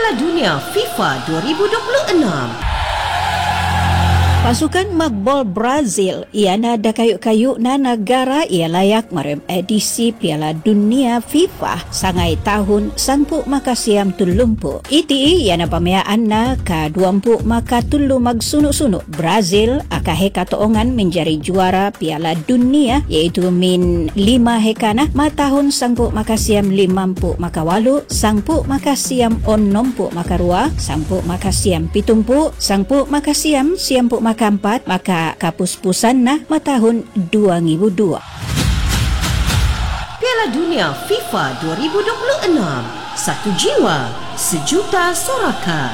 Piala Dunia FIFA 2026. Pasukan magbol Brazil iana da kayu-kayu na negara ia layak merem edisi Piala Dunia FIFA sangai tahun 10 makasiam tulumpu. Iti iana pamayaan na ka-20 makatulu magsunuk-sunuk Brazil akahe katoongan menjadi juara Piala Dunia iaitu min 5 hekana matahun 10 makasiam 50 makawalu, 10 makasiam 60 makarua, 10 makasiam 70, 10 makasiam 90 maka 4 maka kapuspusan na matahun 2002. Piala Dunia FIFA 2026. Satu jiwa, sejuta sorakan.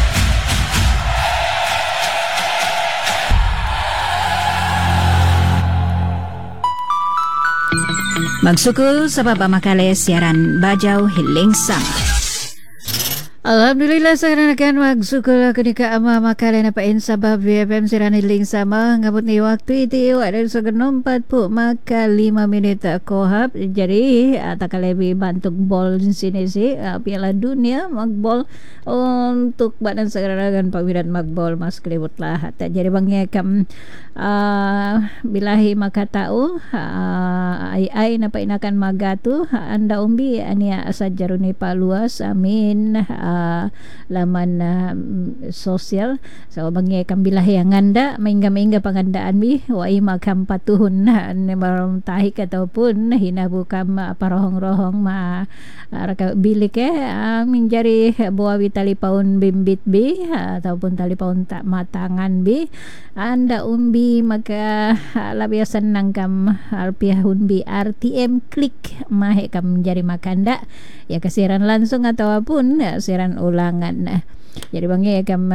Magsukul sa papamakali siaran Bajau Hiling Sama. Alhamdulillah sekarang akan magsukul kenika ama makalan apa insabab BFM sirani ling sama ngabut ni waktu itu ada segenom 40 maka 5 minit kohab jadi tak lebih bantuk bol di sini sih Piala Dunia magbol untuk badan sekarang akan pawiran magbol mas kelibut lah jadi bangnya kam bilahi maka tahu ai napa inakan magatu anda umbi ania sajaruni paluas amin laman sosial so bangi kambilah yang anda maingga pangandaan mi wa ima kam patuhun ne barom tahik ataupun hinabukam parohong-rohong ma raka bilik menjadi buah tali paun bimbit bi ataupun tali paun tak matangan bi anda umbi maka labiasan nangkam alpiahun bi RTM klik mah kam menjadi makanda ya kesiaran langsung ataupun siaran ulangan. Jadi bangi kam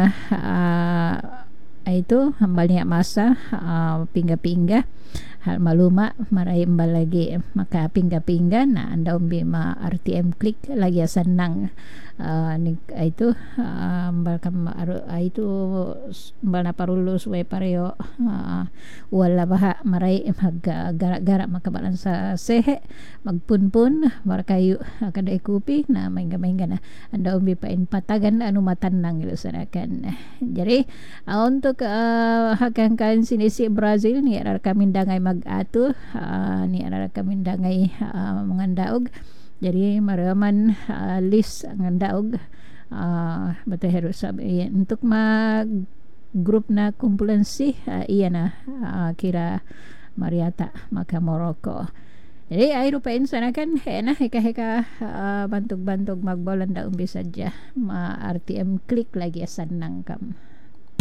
itu hambalnya masa pingga-pingga hal maluma marai imbal lagi maka pingga-pingga nah anda umbi ma RTM klik lagi senang itu balkam itu balna parulus way pareo wala baha marai gara-gara maka balan sa sehe magpunpun markayu kada ikupi na maingga na anda umbi pain patagan anu matanang ilusanakan jadi untuk hakang kan sini si Brazil ni ara kami dangay mag-ato ni ara kami dangay mangandaog jadi maraman list ngandaog betul harus sabi untuk mag grup na kumpulan si iya na kira Mariata maka Morocco jadi ay rupain sana kan hena heka bantuk-bantuk magbolan da umbi saja ma RTM klik lagi senang kam.